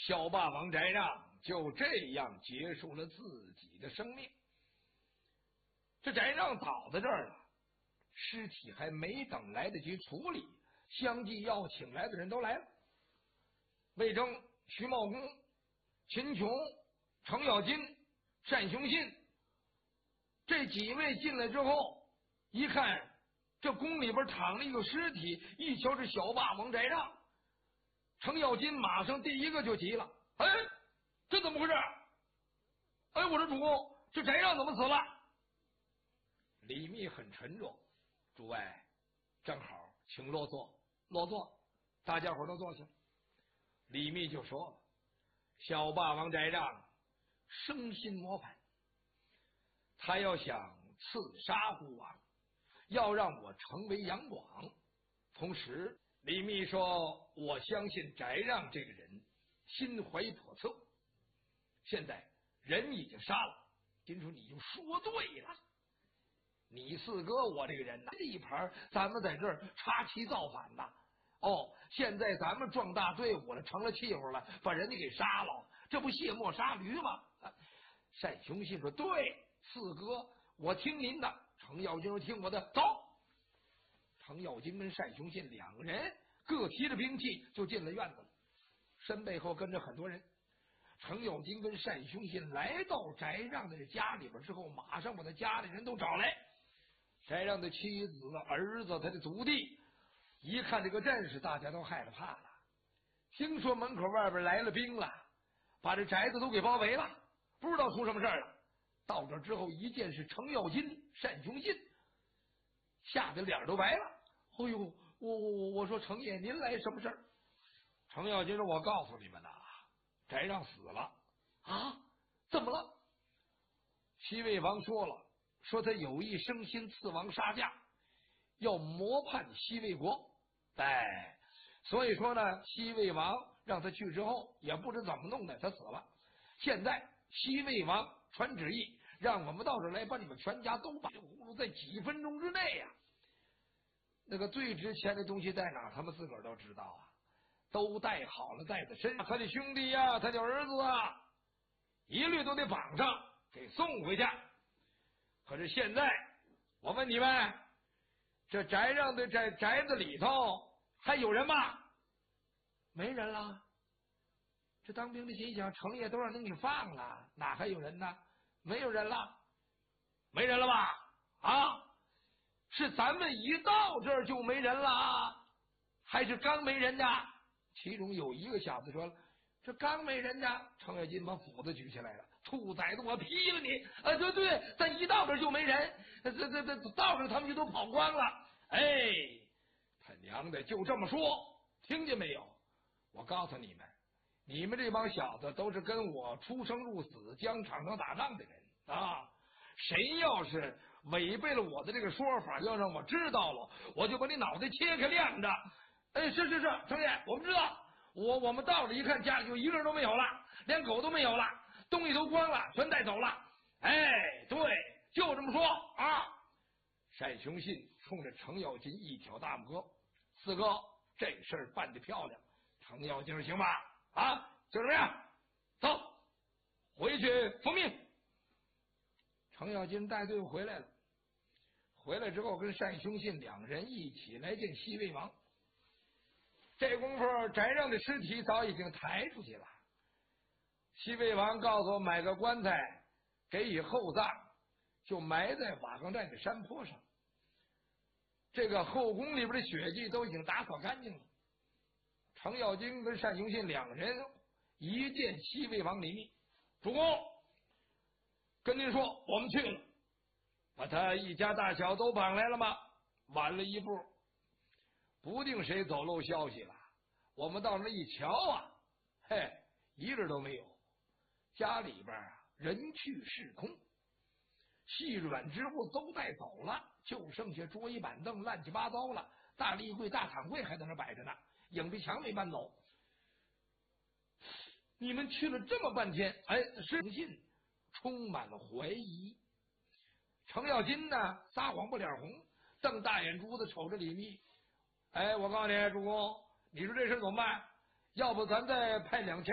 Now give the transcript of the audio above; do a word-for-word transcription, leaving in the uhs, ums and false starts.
小霸王翟让就这样结束了自己的生命。这翟让倒在这儿了，尸体还没等来得及处理，相继要请来的人都来了。魏征、徐茂公、秦琼、程咬金、单雄信这几位进来之后，一看这宫里边躺了一个尸体，一瞧是小霸王翟让，程咬金马上第一个就急了：“哎，这怎么回事？哎，我说主公，这翟让怎么死了？”李密很沉重：“诸位，正好，请落座，落座，大家伙都坐下。”李密就说了：“小霸王翟让生心模范，他要想刺杀孤王，要让我成为杨广。同时，李密说，我相信翟让这个人心怀叵测。现在人已经杀了，金叔你就说对了。你四哥我这个人呐，这一盘咱们在这儿插旗造反呐。哦，现在咱们壮大队伍了，成了气候了，把人家给杀了，这不卸磨杀驴吗？”单雄信说：“对，四哥，我听您的。”程咬金说：“听我的，走。”程咬金跟单雄信两个人各提着兵器就进了院子了，身背后跟着很多人。程咬金跟单雄信来到翟让的家里边之后，马上把他家里人都找来，翟让的妻子、儿子、他的族弟，一看这个阵势，大家都害了怕了。听说门口外边来了兵了，把这宅子都给包围了，不知道出什么事儿了。到这之后一见是程咬金、单雄信，吓得脸都白了。哎呦，我我我我说程爷您来什么事儿？程咬金说：“我告诉你们呐，翟让死了。”啊？怎么了？西魏王说了，说他有意生心刺王杀驾，要谋叛西魏国。哎，所以说呢，西魏王让他去之后，也不知怎么弄的，他死了。现在西魏王传旨意，让我们到这儿来把你们全家都把这葫芦，在几分钟之内呀、啊，那个最值钱的东西在哪，他们自个儿都知道啊，都带好了，带在身上。他的兄弟呀、啊，他的儿子啊，一律都得绑上，给送回去。可是现在，我问你们，这翟让的这宅子里头还有人吗？没人了。这当兵的心想，程爷都让您给放了，哪还有人呢？没有人了，没人了吧？啊，是咱们一到这儿就没人了，还是刚没人呢？其中有一个小子说了：“这刚没人呢。”程咬金把斧子举起来了：“兔崽子，我劈了你！啊，对对，咱一到这儿就没人，这这这道上他们就都跑光了。哎，他娘的，就这么说，听见没有？我告诉你们。”你们这帮小子都是跟我出生入死、疆场上打仗的人啊！谁要是违背了我的这个说法，要让我知道了，我就把你脑袋切开晾着。哎，是是是，程爷，我们知道。我我们到了一看，家里就一个人都没有了，连狗都没有了，东西都光了，全带走了。哎，对，就这么说啊！单雄信冲着程咬金一挑大拇哥：“四哥，这事儿办得漂亮。”程咬金说：“行吧。”啊，就这么样，走，回去奉命。程咬金带队伍回来了，回来之后跟单雄信两人一起来见西魏王。这功夫，翟让的尸体早已经抬出去了。西魏王告诉我，买个棺材给以厚葬，就埋在瓦岗寨的山坡上。这个后宫里边的血迹都已经打扫干净了。程咬金跟单雄信两人一见西魏王李密：“主公，跟您说，我们去了，把他一家大小都绑来了吗？晚了一步，不定谁走漏消息了。我们到那一瞧啊，嘿，一个都没有，家里边啊人去势空，细软之物都带走了，就剩下桌椅板凳乱七八糟了，大立柜、大躺柜还在那摆着呢。影壁墙没搬走，你们去了这么半天，哎，单雄信充满了怀疑。程咬金呢，撒谎不脸红，瞪大眼珠子瞅着李密。哎，我告诉你，主公，你说这事怎么办？要不咱再派两千